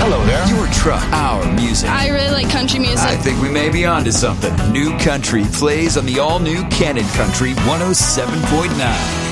Hello there. Your truck, our music. I really like country music. I think we may be onto something. New Country plays on the all-new Cannon Country 107.9.